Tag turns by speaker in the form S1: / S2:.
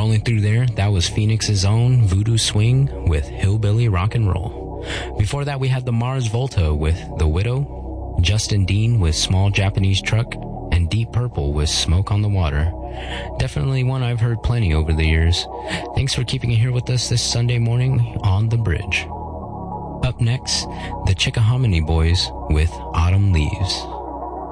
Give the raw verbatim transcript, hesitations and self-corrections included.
S1: Rolling through there, that was Phoenix's own Voodoo Swing with Hillbilly Rock and Roll. Before that, we had the Mars Volta with The Widow, Justin Dean with Small Japanese Truck, and Deep Purple with Smoke on the Water. Definitely one I've heard plenty over the years. Thanks for keeping it here with us this Sunday morning on The Bridge. Up next, the Chickahominy Boys with Autumn Leaves.